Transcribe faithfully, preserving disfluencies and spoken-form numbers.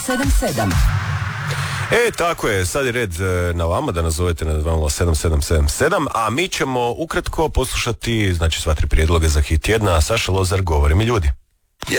sedam sedam. E, tako je, sad je red e, na vama da nazovete na dva nula sedam sedam sedam sedam, a mi ćemo ukratko poslušati, znači, sva tri prijedloga za hit tjedna. Saša Lozar, Govore mi ljudi.